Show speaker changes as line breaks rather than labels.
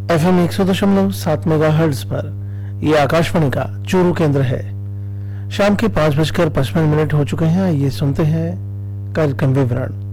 FM 100.7 megahertz पर यह आकाशवाणी का चूरू केंद्र है। शाम के 5:55 हो चुके हैं। ये सुनते हैं कार्यक्रम विवरण।